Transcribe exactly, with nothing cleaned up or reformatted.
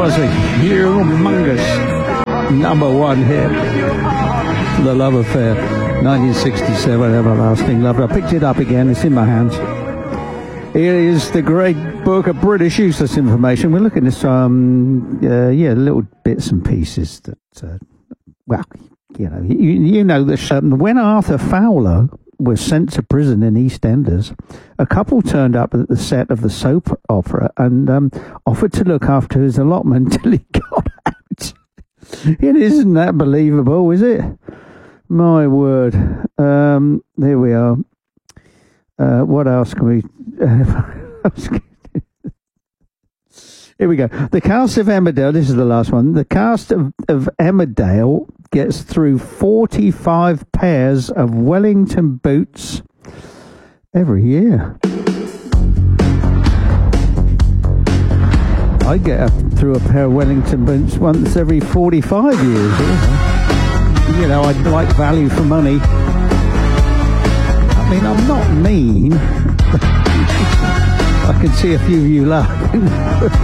was a humongous number one hit. The Love Affair, nineteen sixty-seven, Everlasting Love. I picked it up again. It's in my hands. Here is the great book of British useless information. We're looking at some, uh, yeah, little bits and pieces that, uh, well, you know, you, you know that um, when Arthur Fowler was sent to prison in EastEnders, a couple turned up at the set of the soap opera and um, offered to look after his allotment till he got out. It isn't that believable, is it? My word. Um, there we are. Uh, what else can we... Uh, here we go. The cast of Emmerdale, this is the last one. The cast of, of Emmerdale gets through forty-five pairs of Wellington boots every year. I get up through a pair of Wellington boots once every forty-five years. You know, I'd like value for money. I mean, I'm not mean. I can see a few of you laughing.